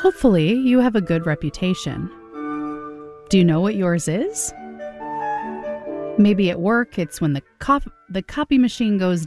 Hopefully, you have a good reputation. Do you know what yours is? Maybe at work, it's when the copy machine goes